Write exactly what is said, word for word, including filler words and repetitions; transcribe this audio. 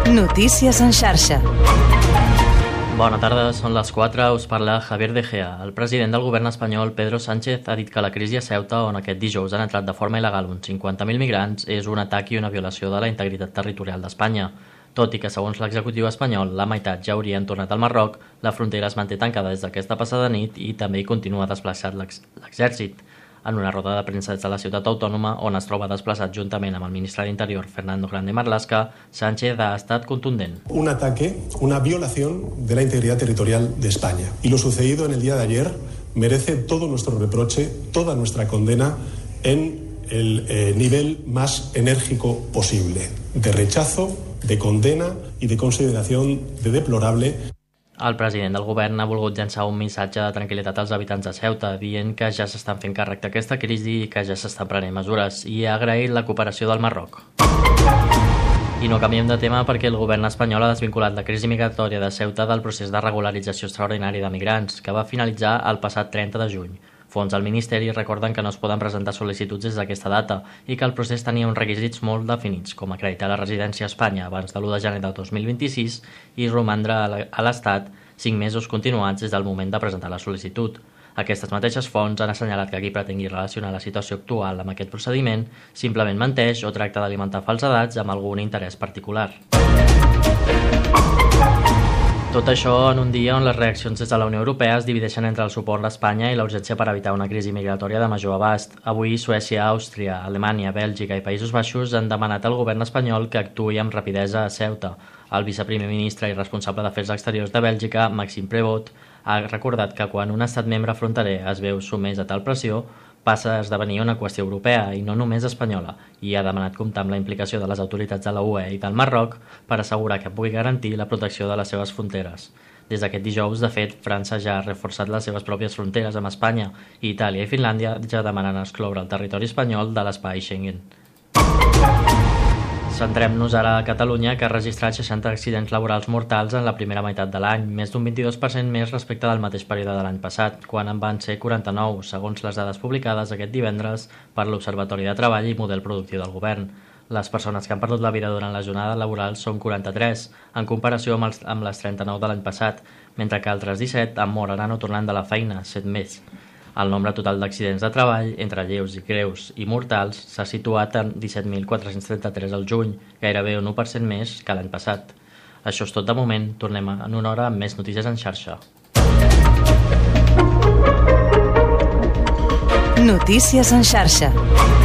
Notícies en xarxa. Bona tarda, són les quatre, us parla Javier De Gea. El president del govern espanyol, Pedro Sánchez, ha dit que la crisi a Ceuta, on aquest dijous han entrat de forma il·legal uns cinquanta mil migrants, és un atac i una violació de la integritat territorial d'Espanya. Tot i que, segons l'executiu espanyol, la meitat ja haurien tornat al Marroc, la frontera es manté tancada des d'aquesta passada nit i també hi continua desplaçat l'exèrcit. En una roda de premsa des de la ciutat autònoma, on es troba desplaçat juntament amb el ministre d'Interior, Fernando Grande Marlaska, Sánchez ha estat contundent. Un ataque, una violación de la integridad territorial de España. Y lo sucedido en el día de ayer merece todo nuestro reproche, toda nuestra condena en el eh, nivel más enérgico posible, de rechazo, de condena y de consideración de deplorable. El president del govern ha volgut llançar un missatge de tranquil·litat als habitants de Ceuta, dient que ja s'estan fent càrrec d'aquesta crisi i que ja s'estan prenent mesures, i ha agraït la cooperació del Marroc. I no canviem de tema perquè el govern espanyol ha desvinculat la crisi migratòria de Ceuta del procés de regularització extraordinari de migrants, que va finalitzar el passat trenta de juny. Fons del Ministeri recorden que no es poden presentar sol·licituds des d'aquesta data i que el procés tenia uns requisits molt definits, com acreditar la residència a Espanya abans de l'u de gener del dos mil vint-i-sis i romandre a l'Estat cinc mesos continuats des del moment de presentar la sol·licitud. Aquestes mateixes fonts han assenyalat que qui pretengui relacionar la situació actual amb aquest procediment simplement menteix o tracta d'alimentar falsedats amb algun interès particular. Tot això en un dia on les reaccions des de la Unió Europea es divideixen entre el suport a Espanya i la urgència per evitar una crisi migratòria de major abast. Avui Suècia, Àustria, Alemanya, Bèlgica i Països Baixos han demanat al govern espanyol que actuï amb rapidesa a Ceuta. El viceprimer ministre i responsable d'Afers Exteriors de Bèlgica, Maxime Prévost, ha recordat que quan un estat membre fronterer es veu sotmès a tal pressió, passa a esdevenir una qüestió europea i no només espanyola, i ha demanat comptar amb la implicació de les autoritats de la U E i del Marroc per assegurar que pugui garantir la protecció de les seves fronteres. Des d'aquest dijous, de fet, França ja ha reforçat les seves pròpies fronteres amb Espanya i Itàlia i Finlàndia ja demanen excloure el territori espanyol de l'espai Schengen. Centrem-nos ara a Catalunya, que ha registrat seixanta accidents laborals mortals en la primera meitat de l'any, més d'un vint-i-dos per cent més respecte del mateix període de l'any passat, quan en van ser quaranta-nou, segons les dades publicades aquest divendres per l'Observatori de Treball i Model Productiu del Govern. Les persones que han perdut la vida durant la jornada laboral són quaranta-tres, en comparació amb, els, amb les trenta-nou de l'any passat, mentre que altres disset han mort anant o tornant de la feina, set més. El nombre total d'accidents de treball, entre lleus i greus i mortals, s'ha situat en disset mil quatre-cents trenta-tres al juny, gairebé un u per cent més que l'any passat. Això és tot de moment, tornem en una hora amb més notícies en xarxa. Notícies en xarxa.